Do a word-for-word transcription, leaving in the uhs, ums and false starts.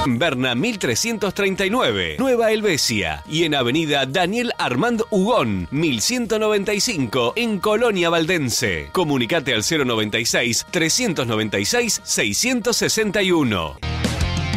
Berna mil trescientos treinta y nueve, Nueva Helvecia. Y en Avenida Daniel Armand Hugón, mil ciento noventa y cinco, en Colonia Valdense. Comunicate al cero noventa y seis, trescientos noventa y seis, seiscientos sesenta y uno.